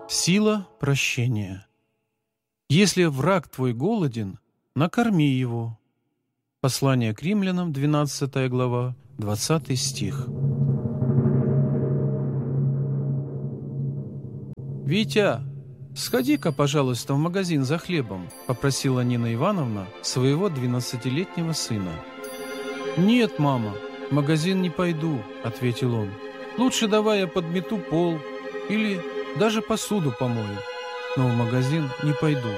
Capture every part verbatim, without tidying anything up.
Сила прощения. Если враг твой голоден, накорми его. Послание к римлянам, двенадцатая глава, двадцатый стих. «Витя, сходи-ка, пожалуйста, в магазин за хлебом», — попросила Нина Ивановна своего двенадцатилетнего сына. «Нет, мама, в магазин не пойду», — ответил он. «Лучше давай я подмету пол или даже посуду помою, но в магазин не пойду».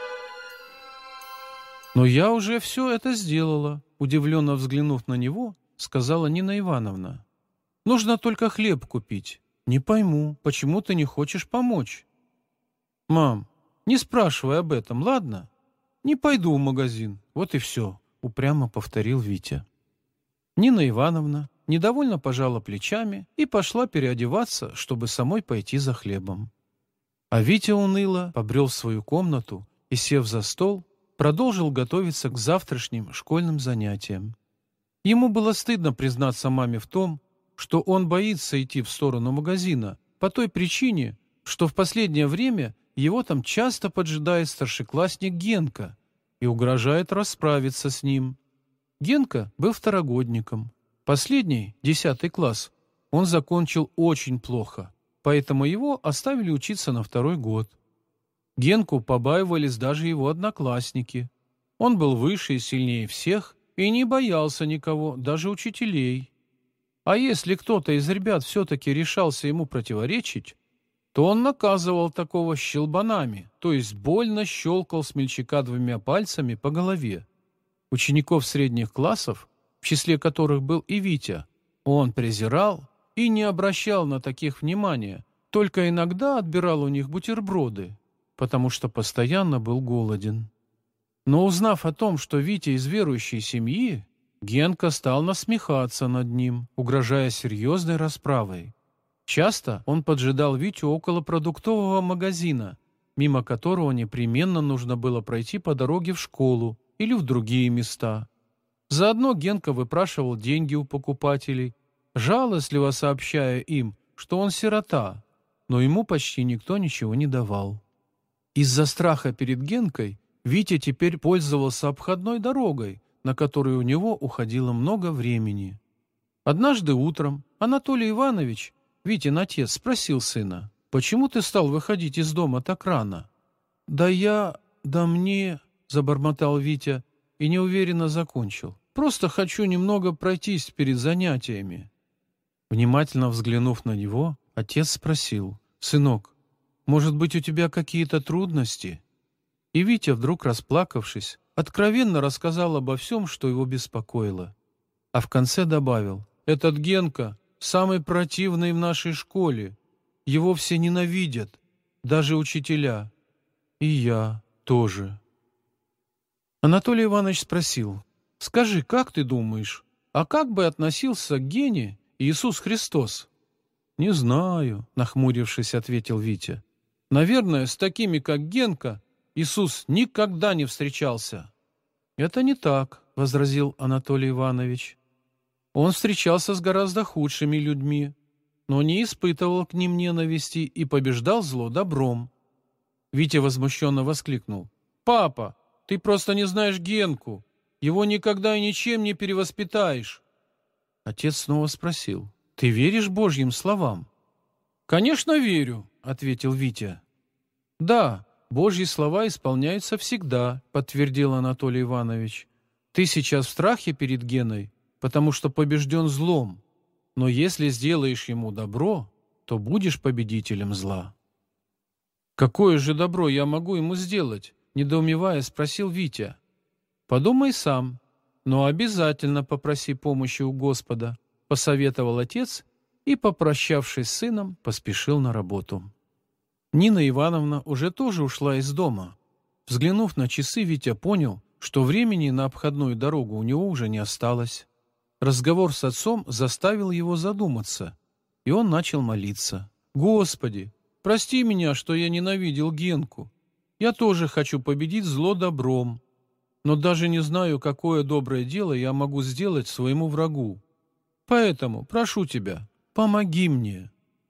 «Но я уже все это сделала», — удивленно взглянув на него, сказала Нина Ивановна. «Нужно только хлеб купить. Не пойму, почему ты не хочешь помочь?» «Мам, не спрашивай об этом, ладно? Не пойду в магазин, вот и все», — упрямо повторил Витя. Нина Ивановна недовольно пожала плечами и пошла переодеваться, чтобы самой пойти за хлебом. А Витя уныло побрел в свою комнату и, сев за стол, продолжил готовиться к завтрашним школьным занятиям. Ему было стыдно признаться маме в том, что он боится идти в сторону магазина по той причине, что в последнее время его там часто поджидает старшеклассник Генка и угрожает расправиться с ним. Генка был второгодником. Последний, десятый класс, он закончил очень плохо, поэтому его оставили учиться на второй год. Генку побаивались даже его одноклассники. Он был выше и сильнее всех и не боялся никого, даже учителей. А если кто-то из ребят все-таки решался ему противоречить, то он наказывал такого щелбанами, то есть больно щелкал смельчака двумя пальцами по голове. Учеников средних классов, в числе которых был и Витя, он презирал и не обращал на таких внимания, только иногда отбирал у них бутерброды, потому что постоянно был голоден. Но узнав о том, что Витя из верующей семьи, Генка стал насмехаться над ним, угрожая серьезной расправой. Часто он поджидал Витю около продуктового магазина, мимо которого непременно нужно было пройти по дороге в школу или в другие места. Заодно Генка выпрашивал деньги у покупателей, жалостливо сообщая им, что он сирота, но ему почти никто ничего не давал. Из-за страха перед Генкой Витя теперь пользовался обходной дорогой, на которой у него уходило много времени. Однажды утром Анатолий Иванович, Витин отец, спросил сына: «Почему ты стал выходить из дома так рано?» «Да я... да мне...» — забормотал Витя и неуверенно закончил. «Просто хочу немного пройтись перед занятиями». Внимательно взглянув на него, отец спросил: «Сынок, может быть, у тебя какие-то трудности?» И Витя, вдруг расплакавшись, откровенно рассказал обо всем, что его беспокоило. А в конце добавил: «Этот Генка самый противный в нашей школе. Его все ненавидят, даже учителя. И я тоже». Анатолий Иванович спросил: «Скажи, как ты думаешь, а как бы относился к Гене Иисус Христос?» «Не знаю», — нахмурившись, ответил Витя. «Наверное, с такими, как Генка, Иисус никогда не встречался». «Это не так», — возразил Анатолий Иванович. «Он встречался с гораздо худшими людьми, но не испытывал к ним ненависти и побеждал зло добром». Витя возмущенно воскликнул: «Папа, ты просто не знаешь Генку. Его никогда и ничем не перевоспитаешь». Отец снова спросил: «Ты веришь Божьим словам?» «Конечно верю», — ответил Витя. «Да, Божьи слова исполняются всегда», — подтвердил Анатолий Иванович. «Ты сейчас в страхе перед Геной, потому что побежден злом. Но если сделаешь ему добро, то будешь победителем зла». «Какое же добро я могу ему сделать?» — недоумевая спросил Витя. «Подумай сам, но обязательно попроси помощи у Господа», — посоветовал отец и, попрощавшись с сыном, поспешил на работу. Нина Ивановна уже тоже ушла из дома. Взглянув на часы, Витя понял, что времени на обходную дорогу у него уже не осталось. Разговор с отцом заставил его задуматься, и он начал молиться: «Господи, прости меня, что я ненавидел Генку. Я тоже хочу победить зло добром, но даже не знаю, какое доброе дело я могу сделать своему врагу. Поэтому прошу тебя, помоги мне».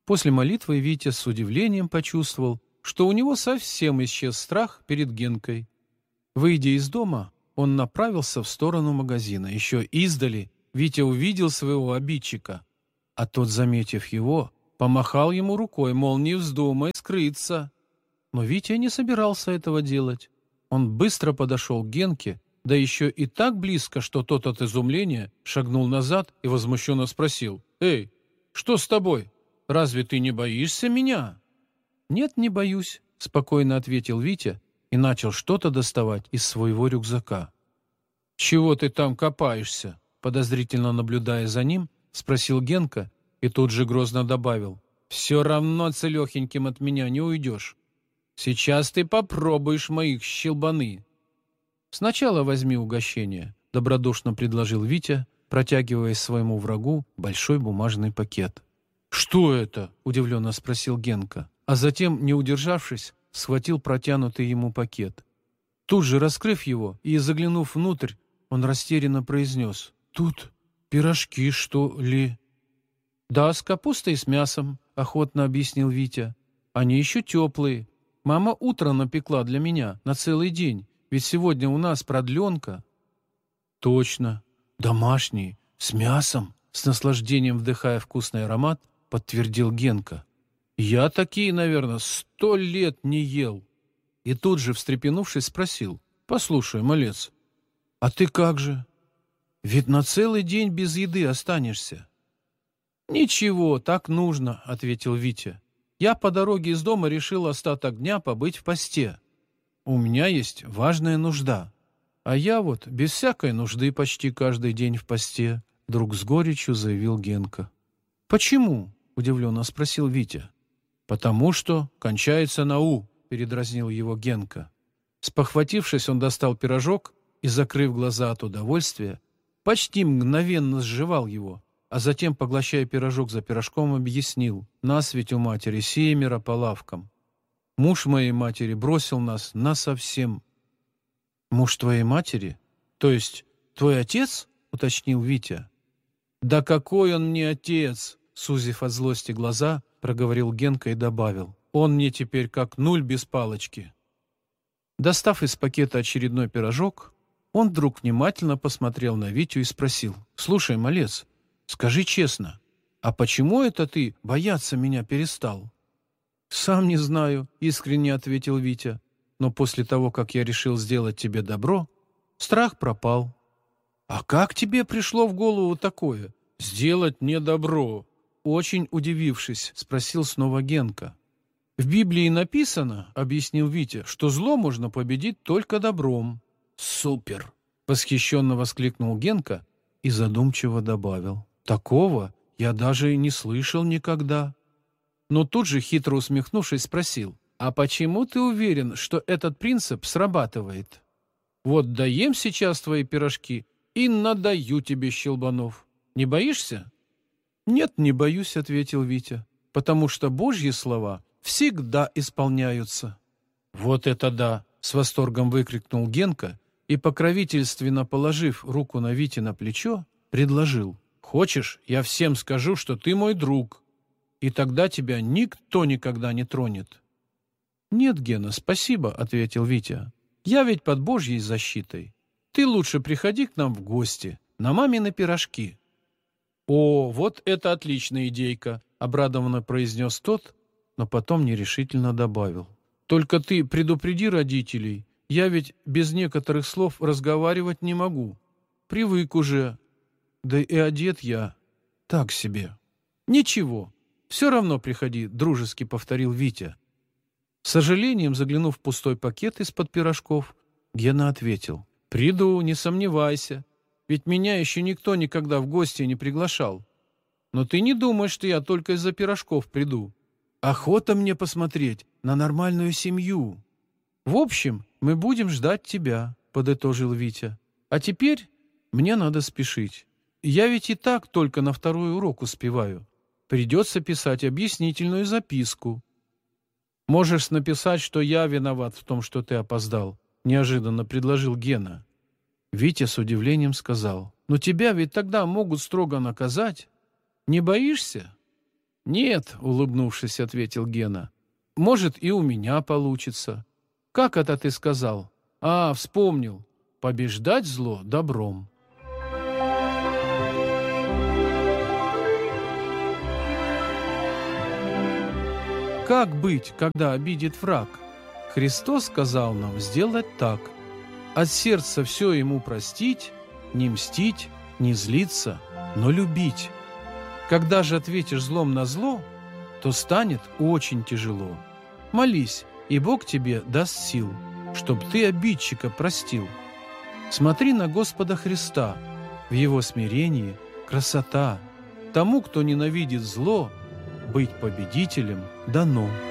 После молитвы Витя с удивлением почувствовал, что у него совсем исчез страх перед Генкой. Выйдя из дома, он направился в сторону магазина. Еще издали Витя увидел своего обидчика, а тот, заметив его, помахал ему рукой, мол, не вздумай скрыться. Но Витя не собирался этого делать. Он быстро подошел к Генке, да еще и так близко, что тот от изумления шагнул назад и возмущенно спросил: «Эй, что с тобой? Разве ты не боишься меня?» «Нет, не боюсь», — спокойно ответил Витя и начал что-то доставать из своего рюкзака. «Чего ты там копаешься?» — подозрительно наблюдая за ним, спросил Генка и тут же грозно добавил: «Все равно целехеньким от меня не уйдешь. Сейчас ты попробуешь моих щелбаны». «Сначала возьми угощение», — добродушно предложил Витя, протягивая своему врагу большой бумажный пакет. «Что это?» — удивленно спросил Генка, а затем, не удержавшись, схватил протянутый ему пакет. Тут же, раскрыв его и заглянув внутрь, он растерянно произнес: «Тут пирожки, что ли?» «Да, с капустой и с мясом», — охотно объяснил Витя. «Они еще теплые. Мама утром напекла для меня на целый день, ведь сегодня у нас продленка». «Точно, домашние, с мясом», — с наслаждением вдыхая вкусный аромат, подтвердил Генка. «Я такие, наверное, сто лет не ел». И тут же, встрепенувшись, спросил: «Послушай, малец, а ты как же? Ведь на целый день без еды останешься». «Ничего, так нужно», — ответил Витя. «Я по дороге из дома решил остаток дня побыть в посте. У меня есть важная нужда. А я вот без всякой нужды почти каждый день в посте», — вдруг с горечью заявил Генка. «Почему?» — удивленно спросил Витя. «Потому что кончается на «у», — передразнил его Генка. Спохватившись, он достал пирожок и, закрыв глаза от удовольствия, почти мгновенно сживал его, а затем, поглощая пирожок за пирожком, объяснил: «Нас ведь у матери семеро по лавкам. Муж моей матери бросил нас насовсем». «Муж твоей матери? То есть твой отец?» — уточнил Витя. «Да какой он мне отец!» — сузив от злости глаза, проговорил Генка и добавил: «Он мне теперь как нуль без палочки». Достав из пакета очередной пирожок, он вдруг внимательно посмотрел на Витю и спросил: «Слушай, малец, скажи честно, а почему это ты бояться меня перестал?» «Сам не знаю», — искренне ответил Витя. «Но после того, как я решил сделать тебе добро, страх пропал». «А как тебе пришло в голову такое? Сделать мне добро?» Очень удивившись, спросил снова Генка. «В Библии написано, — объяснил Витя, — что зло можно победить только добром». «Супер!» — восхищенно воскликнул Генка и задумчиво добавил: «Такого я даже и не слышал никогда». Но тут же, хитро усмехнувшись, спросил: «А почему ты уверен, что этот принцип срабатывает? Вот доем сейчас твои пирожки и надаю тебе щелбанов. Не боишься?» «Нет, не боюсь», — ответил Витя, «потому что Божьи слова всегда исполняются». «Вот это да!» — с восторгом выкрикнул Генка и, покровительственно положив руку на Вите на плечо, предложил: «Хочешь, я всем скажу, что ты мой друг, и тогда тебя никто никогда не тронет». «Нет, Гена, спасибо», — ответил Витя. «Я ведь под Божьей защитой. Ты лучше приходи к нам в гости на мамины пирожки». «О, вот это отличная идейка», — обрадованно произнес тот, но потом нерешительно добавил: «Только ты предупреди родителей, я ведь без некоторых слов разговаривать не могу. Привык уже, да и одет я так себе». «Ничего, все равно приходи», — дружески повторил Витя. С сожалением, заглянув в пустой пакет из-под пирожков, Гена ответил: «Приду, не сомневайся, ведь меня еще никто никогда в гости не приглашал. Но ты не думай, что я только из-за пирожков приду. Охота мне посмотреть на нормальную семью». «В общем, мы будем ждать тебя», — подытожил Витя. «А теперь мне надо спешить. Я ведь и так только на второй урок успеваю. Придется писать объяснительную записку». «Можешь написать, что я виноват в том, что ты опоздал», — неожиданно предложил Гена. Витя с удивлением сказал: «Но тебя ведь тогда могут строго наказать. Не боишься?» «Нет», — улыбнувшись, ответил Гена. «Может, и у меня получится». «Как это ты сказал?» «А, вспомнил. Побеждать зло добром». Как быть, когда обидит враг? Христос сказал нам сделать так: от сердца все ему простить, не мстить, не злиться, но любить. Когда же ответишь злом на зло, то станет очень тяжело. Молись, и Бог тебе даст сил, чтоб ты обидчика простил. Смотри на Господа Христа, в Его смирении красота. Тому, кто ненавидит зло, быть победителем дано.